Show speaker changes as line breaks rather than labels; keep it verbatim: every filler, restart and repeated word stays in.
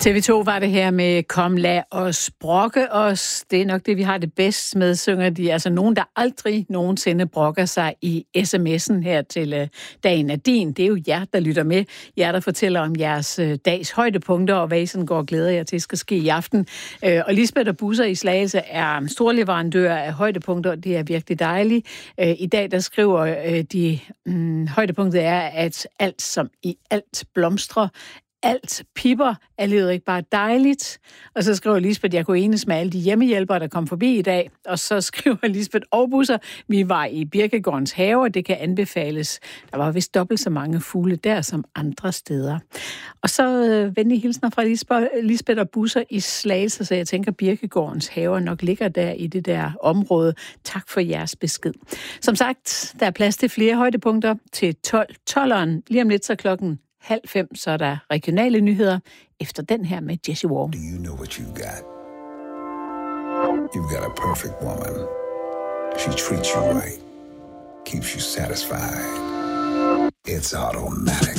T V to var det her med Kom lad os brokke os. Det er nok det, vi har det bedst med, synger de. Altså nogen, der aldrig nogensinde brokker sig i sms'en her til uh, Dagen er din. Det er jo jer, der lytter med. Jer, der fortæller om jeres uh, dags højdepunkter, og hvad I sådan går og glæder jer til, skal ske i aften. Uh, og Lisbeth og Busser i Slagelse er storleverandør af højdepunkter, og det er virkelig dejligt. Uh, I dag, der skriver uh, de, um, højdepunktet er, at alt som i alt blomstrer, alt pipper, er livet ikke bare dejligt. Og så skriver Lisbeth, jeg kunne enes med alle de hjemmehjælpere, der kom forbi i dag. Og så skriver Lisbeth og Busser, vi var i Birkegårdens have, og det kan anbefales. Der var vist dobbelt så mange fugle der som andre steder. Og så øh, venlige hilsner fra Lisbeth og Busser i Slagelse, så jeg tænker, Birkegårdens have nok ligger der i det der område. Tak for jeres besked. Som sagt, der er plads til flere højdepunkter til tolv tolleren. Lige om lidt så klokken halv fem, så er der regionale nyheder efter den her med Jessie Wall.
Do you know what you got? You've got a perfect woman. She treats you right, keeps you satisfied. It's automatic.